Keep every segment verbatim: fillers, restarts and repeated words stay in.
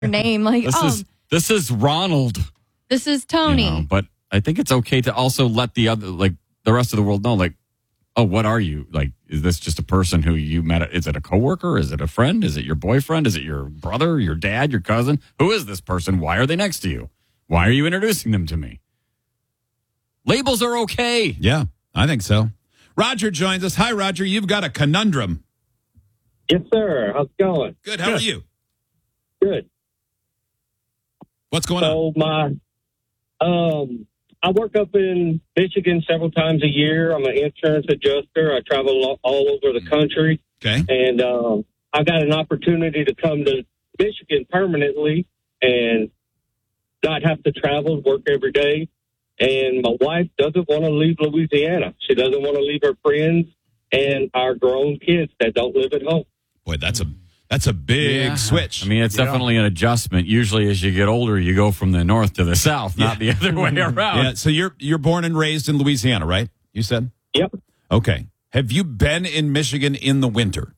name. Like, this oh, is this is Ronald. this is Tony. You know, but I think it's okay to also let the other, like the rest of the world know, like, oh, what are you? Like, is this just a person who you met? Is it a coworker? Is it a friend? Is it your boyfriend? Is it your brother, your dad, your cousin? Who is this person? Why are they next to you? Why are you introducing them to me? Labels are okay. Yeah, I think so. Roger joins us. Hi, Roger. You've got a conundrum. Yes, sir. How's it going? Good. How Good. are you? Good. What's going so on? So my, um, I work up in Michigan several times a year. I'm an insurance adjuster. I travel all over the country. Okay. And um, I got an opportunity to come to Michigan permanently and not have to travel, work every day. And my wife doesn't want to leave Louisiana. She doesn't want to leave her friends and our grown kids that don't live at home. Boy, that's a that's a big Yeah. switch. I mean, it's Yeah. definitely an adjustment. Usually, as you get older, you go from the north to the south, not the other way around. Yeah. So you're you're born and raised in Louisiana, right? You said. Yep. Okay. Have you been in Michigan in the winter?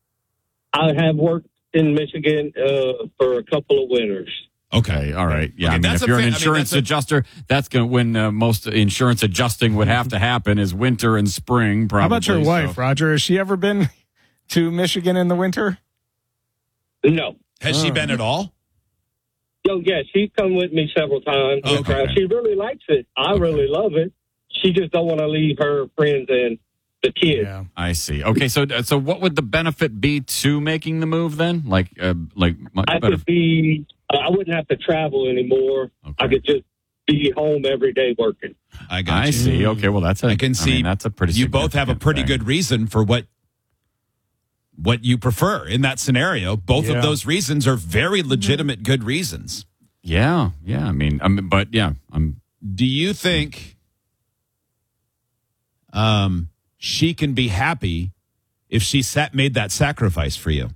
I have worked in Michigan uh, for a couple of winters. Okay, all right. Yeah, Okay, I mean, that's if a you're an fa- I mean, insurance that's a- adjuster, that's going to when uh, most insurance adjusting would have to happen is winter and spring, probably. How about your so- wife, Roger? Has she ever been to Michigan in the winter? No. Has she been at all? Oh, yeah, she's come with me several times. Oh, okay. Uh, She really likes it. I Okay. really love it. She just don't want to leave her friends and the kids. Yeah. I see. Okay, so so what would the benefit be to making the move then? Like, uh, like much I better. could be, uh, I wouldn't have to travel anymore. Okay. I could just be home every day working. I got I you. see. Okay, well that's a, I can see. mean, that's a pretty. You both have a significant pretty thing. good reason for what what you prefer in that scenario. Both Yeah. of those reasons are very legitimate, good reasons. Yeah, yeah. I mean, I mean, but yeah, I'm. Do you think um, she can be happy if she sat, made that sacrifice for you?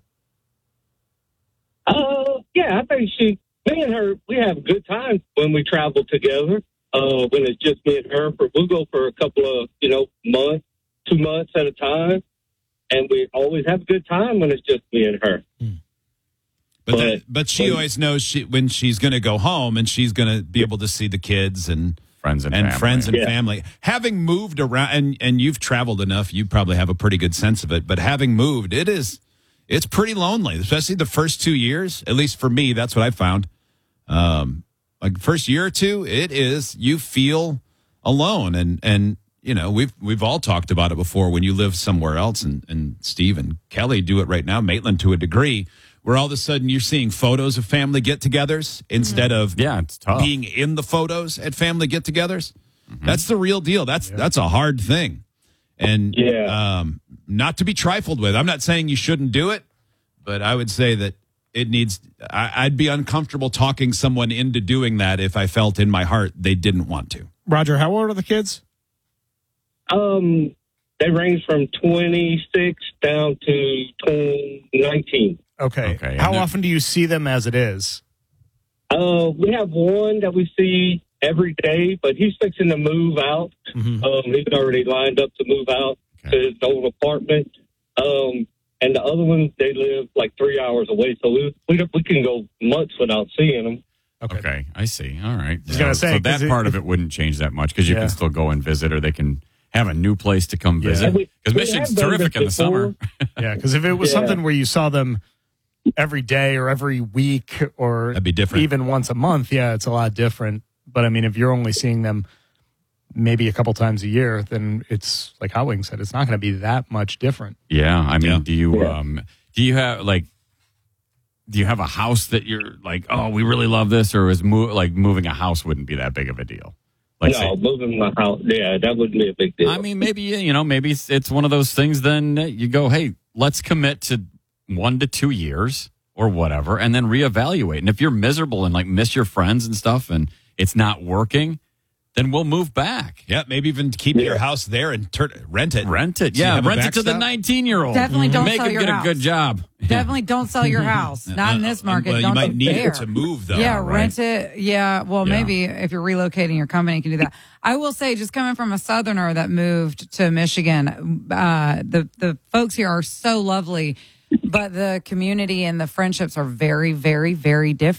Uh, yeah, I think she, me and her, we have good times when we travel together. Uh, when it's just me and her, for we'll go for a couple of, you know, months, two months at a time. And we always have a good time when it's just me and her. But But- that, but she but- always knows she when she's going to go home and she's going to be able to see the kids and Friends and and family. friends and Yeah. family. Having moved around and and you've traveled enough, you probably have a pretty good sense of it. But having moved, it is it's pretty lonely, especially the first two years. At least for me, that's what I found. Um, like first year or two, it is you feel alone and and. You know, we've we've all talked about it before when you live somewhere else, and, and Steve and Kelly do it right now, Maitland to a degree, where all of a sudden you're seeing photos of family get-togethers instead of Yeah, it's tough. being in the photos at family get-togethers. That's the real deal. That's that's a hard thing, and Yeah. um, not to be trifled with. I'm not saying you shouldn't do it, but I would say that it needs. I, I'd be uncomfortable talking someone into doing that if I felt in my heart they didn't want to. Roger, how old are the kids? Um, they range from twenty-six down to nineteen. Okay. Okay, How and then- often do you see them as it is? Uh, we have one that we see every day, but he's fixing to move out. Mhm. Um, he's already lined up to move out Okay. to his old apartment. Um, and the other ones, they live like three hours away, so we we, don't- we can go months without seeing them. Okay. I see. All right. was gonna So- say, so that 'cause it- part of it wouldn't change that much because you Yeah. can still go and visit, or they can have a new place to come Yeah. visit. And we- Because we Michigan's have done terrific in the this summer. before. Yeah, because if it was Yeah. something where you saw them every day or every week or That'd be different. even once a month, yeah, it's a lot different. But I mean, if you're only seeing them maybe a couple times a year, then it's like Howing said, it's not going to be that much different. Yeah, I mean, Yeah. do you Yeah. um do you have like do you have a house that you're like, oh, we really love this, or is mo- like moving a house wouldn't be that big of a deal? Like, no, say- moving my house, yeah, that wouldn't be a big deal. I mean, maybe you know, maybe it's, it's one of those things. Then you go, hey, let's commit to one to two years or whatever, and then reevaluate. And if you're miserable and like miss your friends and stuff, and it's not working, then we'll move back. Yeah, maybe even keep your house there and tur- rent it. Rent it, So you yeah, have a rent it to the backstop? nineteen-year-old. Definitely don't make sell him your get house. a good job. Definitely don't sell your house. Not in this market. Well, you don't might need dare. it to move, though. Yeah, right? rent it. Yeah, well, Yeah. maybe if you're relocating your company, you can do that. I will say, just coming from a Southerner that moved to Michigan, uh, the the folks here are so lovely, but the community and the friendships are very, very, very different.